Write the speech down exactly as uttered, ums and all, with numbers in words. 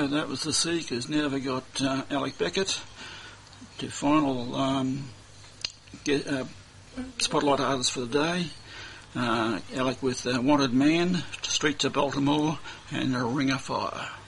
So that was the Seekers. Now we got uh, Alec Beckett to final um, get, uh, spotlight artist for the day. Uh, Alec with uh, Wanted Man, Streets of Baltimore, and A Ring of Fire.